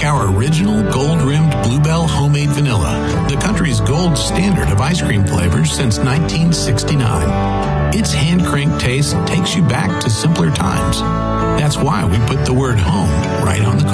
our original gold-rimmed Bluebell homemade vanilla, the country's gold standard of ice cream flavors since 1969. Its hand-cranked taste takes you back to simpler times. That's why we put the word home right on the